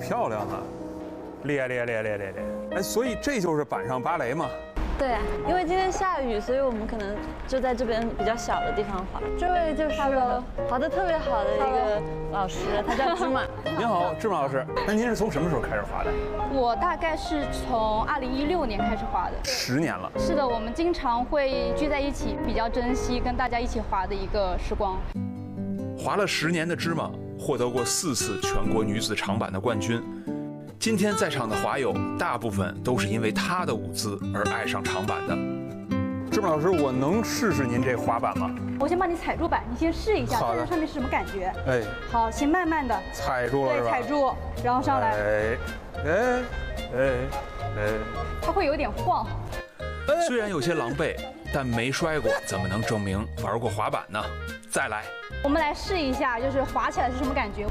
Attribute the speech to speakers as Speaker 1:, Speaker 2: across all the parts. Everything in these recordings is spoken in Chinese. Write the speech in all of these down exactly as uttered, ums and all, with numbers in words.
Speaker 1: 漂亮啊！咧咧咧咧咧咧！哎，所以这就是板上芭蕾吗？
Speaker 2: 对，因为今天下雨，所以我们可能就在这边比较小的地方滑。这位就是滑得特别好的一个老师，他叫芝麻。
Speaker 1: 您好，芝麻老师。那您是从什么时候开始滑的？
Speaker 3: 我大概是从二零一六年开始滑的，
Speaker 1: 十年了。
Speaker 3: 是的，我们经常会聚在一起，比较珍惜跟大家一起滑的一个时光。
Speaker 4: 滑了十年的芝麻，获得过四次全国女子长板的冠军。今天在场的滑友，大部分都是因为她的舞姿而爱上长板的。
Speaker 1: 芝麻老师，我能试试您这滑板吗？
Speaker 3: 我先帮你踩住板，你先试一下，站在上面是什么感觉？
Speaker 1: 哎，
Speaker 3: 好，先慢慢的
Speaker 1: 踩住了，
Speaker 3: 对，踩住，然后上来。
Speaker 1: 哎，哎，哎，哎，
Speaker 3: 它会有点晃。
Speaker 4: 虽然有些狼狈，但没摔过，怎么能证明玩过滑板呢？再来，
Speaker 3: 我们来试一下，就是滑起来是什么感觉？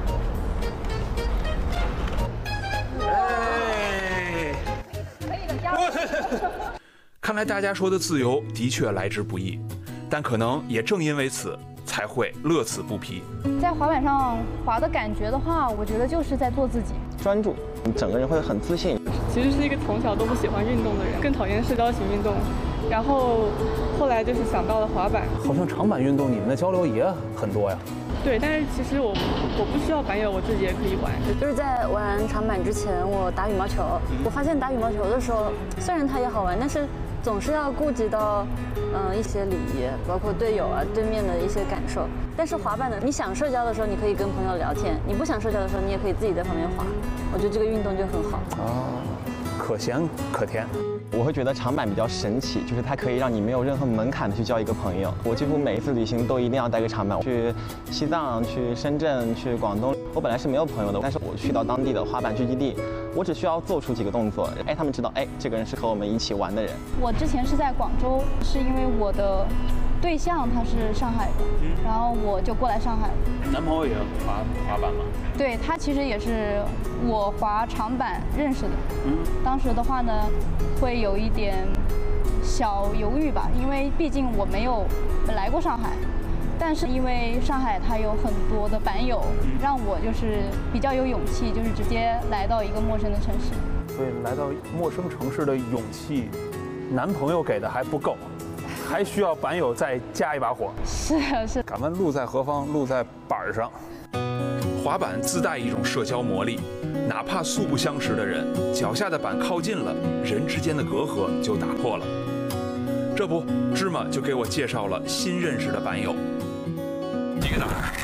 Speaker 1: 哎，
Speaker 3: 可以的，加油！
Speaker 4: 看来大家说的自由的确来之不易，但可能也正因为此，才会乐此不疲。
Speaker 3: 在滑板上滑的感觉的话，我觉得就是在做自己，
Speaker 5: 专注，你整个人会很自信。
Speaker 6: 其实是一个从小都不喜欢运动的人，更讨厌社交型运动，然后后来就是想到了滑板。
Speaker 7: 好像长板运动你们的交流也很多呀？
Speaker 6: 对，但是其实我我不需要板友，我自己也可以玩。
Speaker 2: 就是在玩长板之前，我打羽毛球，我发现打羽毛球的时候，虽然它也好玩，但是总是要顾及到嗯、呃、一些礼仪，包括队友啊、对面的一些感受。但是滑板呢，你想社交的时候，你可以跟朋友聊天；你不想社交的时候，你也可以自己在旁边滑。我觉得这个运动就很好。
Speaker 7: 啊，可咸可甜。
Speaker 5: 我会觉得长板比较神奇，就是它可以让你没有任何门槛的去交一个朋友。我几乎每一次旅行都一定要带个长板，去西藏、去深圳、去广东。我本来是没有朋友的，但是我去到当地的滑板聚集地，我只需要做出几个动作，哎，他们知道，哎，这个人是和我们一起玩的人。
Speaker 3: 我之前是在广州，是因为我的对象他是上海的，然后我就过来上海了。
Speaker 1: 男朋友也滑滑板吗？
Speaker 3: 对，他其实也是我滑长板认识的。
Speaker 1: 嗯，
Speaker 3: 当时的话呢，会有一点小犹豫吧，因为毕竟我没有来过上海。但是因为上海它有很多的板友，让我就是比较有勇气，就是直接来到一个陌生的城市。
Speaker 7: 所以来到陌生城市的勇气，男朋友给的还不够，还需要板友再加一把火。
Speaker 3: 是是。
Speaker 1: 敢问路在何方？路在板上。
Speaker 4: 滑板自带一种社交魔力，哪怕素不相识的人，脚下的板靠近了，人之间的隔阂就打破了。这不，芝麻就给我介绍了新认识的板友。你个哪儿？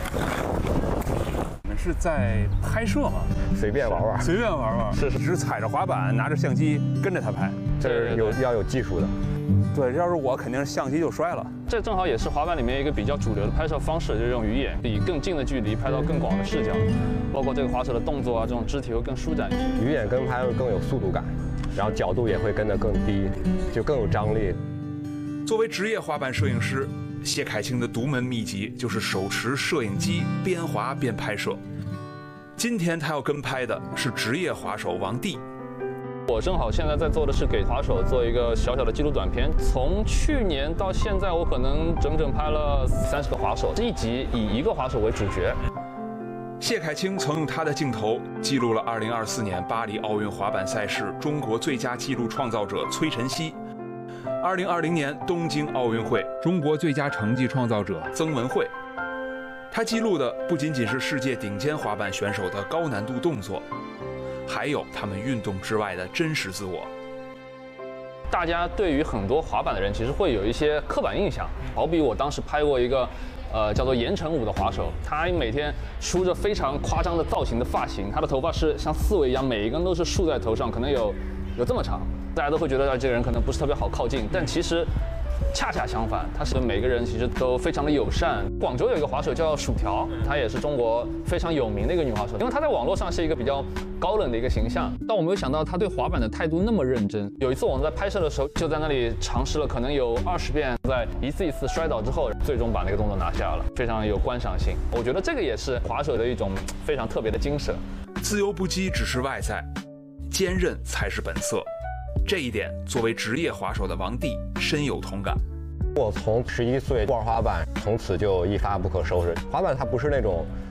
Speaker 1: 你们是在拍摄吗？
Speaker 8: 随便玩玩，
Speaker 1: 随便玩玩。
Speaker 8: 是是，
Speaker 1: 只是踩着滑板，拿着相机跟着他拍，
Speaker 8: 这是有要有技术的。
Speaker 1: 对，要是我肯定是相机就摔了。
Speaker 9: 这正好也是滑板里面一个比较主流的拍摄方式，就是用鱼眼，以更近的距离拍到更广的视角，包括这个滑手的动作啊，这种肢体会更舒展一些。
Speaker 8: 鱼眼跟拍会更有速度感，然后角度也会跟得更低，就更有张力。
Speaker 4: 作为职业滑板摄影师，谢凯清的独门秘籍就是手持摄影机边滑边拍摄。今天他要跟拍的是职业滑手王帝。
Speaker 9: 我正好现在在做的是给滑手做一个小小的纪录短片，从去年到现在，我可能整整拍了三十个滑手，一集以一个滑手为主角。
Speaker 4: 谢凯清曾用他的镜头记录了二零二四年巴黎奥运滑板赛事中国最佳纪录创造者崔晨曦，二零二零年东京奥运会中国最佳成绩创造者曾文慧。他记录的不仅仅是世界顶尖滑板选手的高难度动作，还有他们运动之外的真实自我。
Speaker 9: 大家对于很多滑板的人其实会有一些刻板印象，好比我当时拍过一个呃叫做言承武的滑手，他每天梳着非常夸张的造型的发型，他的头发是像刺猬一样，每一根都是竖在头上，可能有有这么长，大家都会觉得这个人可能不是特别好靠近，但其实恰恰相反，他是每个人其实都非常的友善。广州有一个滑手叫薯条，她也是中国非常有名的一个女滑手，因为她在网络上是一个比较高冷的一个形象，但我没有想到她对滑板的态度那么认真。有一次我们在拍摄的时候，就在那里尝试了可能有二十遍，在一次一次摔倒之后，最终把那个动作拿下了，非常有观赏性。我觉得这个也是滑手的一种非常特别的精神。
Speaker 4: 自由不羁只是外在，坚韧才是本色。这一点，作为职业滑手的王帝深有同感。
Speaker 8: 我从十一岁玩滑板，从此就一发不可收拾。滑板它不是那种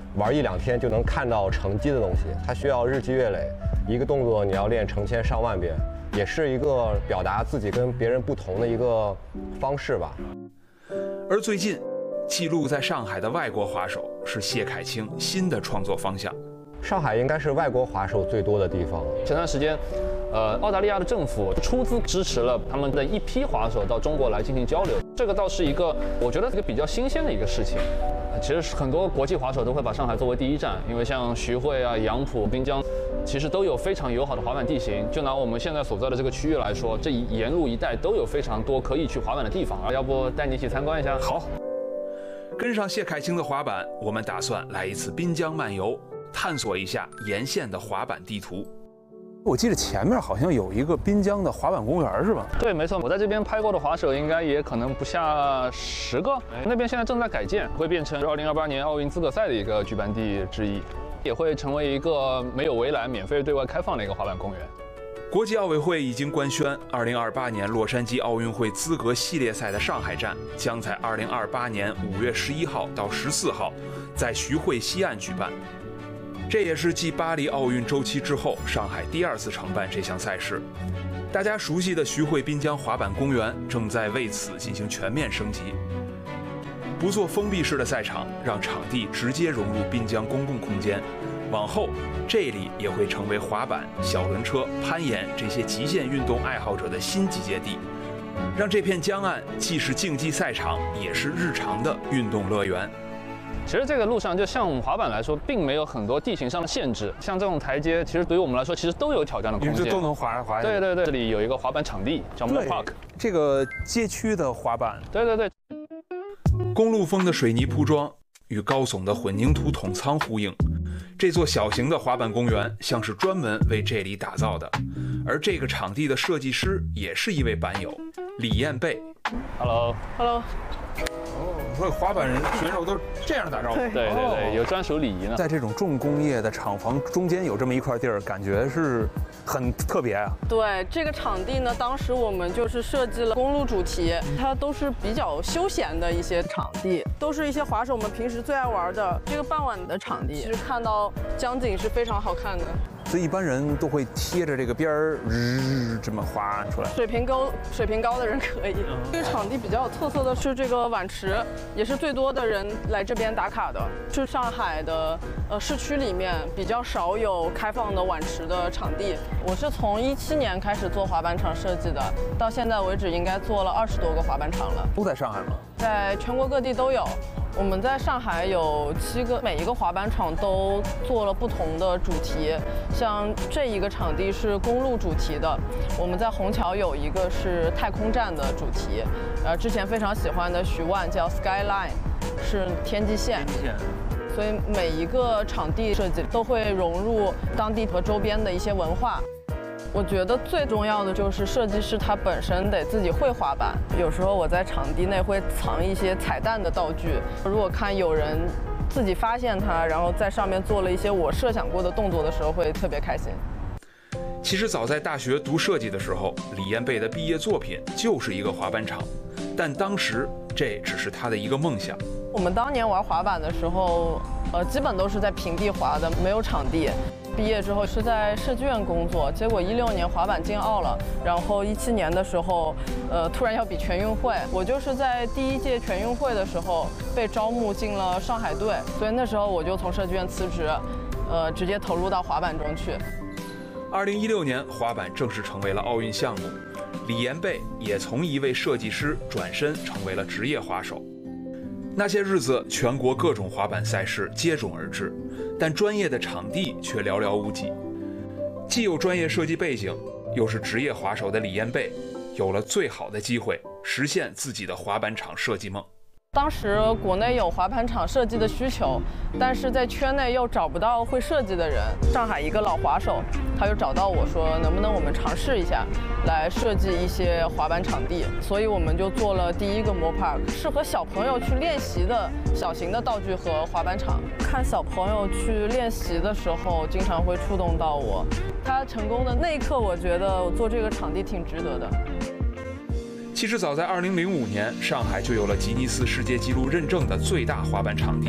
Speaker 8: 玩一两天就能看到成绩的东西，它需要日积月累，一个动作你要练成千上万遍，也是一个表达自己跟别人不同的一个方式吧。
Speaker 4: 而最近，记录在上海的外国滑手是谢凯清新的创作方向。
Speaker 8: 上海应该是外国滑手最多的地方。
Speaker 9: 前段时间，呃，澳大利亚的政府出资支持了他们的一批滑手到中国来进行交流，这个倒是一个我觉得一个比较新鲜的一个事情。其实很多国际滑手都会把上海作为第一站，因为像徐汇啊、杨浦、滨江，其实都有非常友好的滑板地形。就拿我们现在所在的这个区域来说，这一沿路一带都有非常多可以去滑板的地方。要不带你一起参观一下？
Speaker 4: 好，跟上谢凯清的滑板，我们打算来一次滨江漫游，探索一下沿线的滑板地图。
Speaker 1: 我记得前面好像有一个滨江的滑板公园，是吧？
Speaker 9: 对，没错，我在这边拍过的滑手应该也可能不下十个。那边现在正在改建，会变成二零二八年奥运资格赛的一个举办地之一，也会成为一个没有围栏、免费对外开放的一个滑板公园。
Speaker 4: 国际奥委会已经官宣，二零二八年洛杉矶奥运会资格系列赛的上海站将在二零二八年五月十一号到十四号在徐汇西岸举办。这也是继巴黎奥运周期之后，上海第二次承办这项赛事。大家熟悉的徐汇滨江滑板公园正在为此进行全面升级，不做封闭式的赛场，让场地直接融入滨江公共空间。往后，这里也会成为滑板、小轮车、攀岩这些极限运动爱好者的新集结地，让这片江岸既是竞技赛场，也是日常的运动乐园。
Speaker 9: 其实这个路上，就像我们滑板来说，并没有很多地形上的限制。像这种台阶，其实对于我们来说，其实都有挑战的空间，
Speaker 1: 都能滑滑。
Speaker 9: 对对对，这里有一个滑板场地，叫 Mo Park。
Speaker 1: 这个街区的滑板。
Speaker 9: 对对对。
Speaker 4: 公路风的水泥铺装与高耸的混凝土筒仓呼应，这座小型的滑板公园像是专门为这里打造的。而这个场地的设计师也是一位板友，李彦贝。
Speaker 9: Hello。Hello。
Speaker 1: 哦，所以滑板人选手都这样打招呼。
Speaker 9: 对对对，有专属礼仪呢。
Speaker 1: 在这种重工业的厂房中间有这么一块地儿，感觉是很特别啊。
Speaker 10: 对，这个场地呢，当时我们就是设计了公路主题，它都是比较休闲的一些场地，都是一些滑手们平时最爱玩的这个傍晚的场地。其实看到江景是非常好看的。
Speaker 1: 所以一般人都会贴着这个边儿，日这么滑出来。
Speaker 10: 水平高，水平高的人可以。这个场地比较有特色的是这个碗池，也是最多的人来这边打卡的。是上海的呃市区里面比较少有开放的碗池的场地。我是从一七年开始做滑板场设计的，到现在为止应该做了二十多个滑板场了。
Speaker 1: 都在上海吗？
Speaker 10: 在全国各地都有。我们在上海有七个，每一个滑板场都做了不同的主题。像这一个场地是公路主题的，我们在虹桥有一个是太空站的主题，呃，之前非常喜欢的徐万叫 Skyline， 是天际线。天际线。所以每一个场地设计都会融入当地和周边的一些文化。我觉得最重要的就是设计师他本身得自己会滑板。有时候我在场地内会藏一些彩蛋的道具，如果看有人自己发现它，然后在上面做了一些我设想过的动作的时候，会特别开心。
Speaker 4: 其实早在大学读设计的时候，李彦贝的毕业作品就是一个滑板场，但当时这只是他的一个梦想。
Speaker 10: 我们当年玩滑板的时候，呃，基本都是在平地滑的，没有场地。毕业之后是在设计院工作，结果一六年滑板进奥了，然后一七年的时候，呃，突然要比全运会，我就是在第一届全运会的时候被招募进了上海队，所以那时候我就从设计院辞职，呃，直接投入到滑板中去。
Speaker 4: 二零一六年，滑板正式成为了奥运项目，李彦贝也从一位设计师转身成为了职业滑手。那些日子，全国各种滑板赛事接踵而至，但专业的场地却寥寥无几。既有专业设计背景，又是职业滑手的李彦贝，有了最好的机会实现自己的滑板场设计梦。
Speaker 10: 当时国内有滑板场设计的需求，但是在圈内又找不到会设计的人。上海一个老滑手，他就找到我说，能不能我们尝试一下，来设计一些滑板场地。所以我们就做了第一个 Mo Park， 适合小朋友去练习的小型的道具和滑板场。看小朋友去练习的时候，经常会触动到我。他成功的那一刻，我觉得我做这个场地挺值得的。
Speaker 4: 其实早在二零零五年，上海就有了吉尼斯世界纪录认证的最大滑板场地，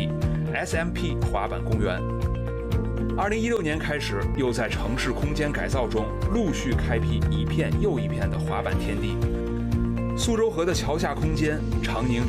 Speaker 4: S M P 滑板公园。二零一六年开始，又在城市空间改造中陆续开辟一片又一片的滑板天地。苏州河的桥下空间、长宁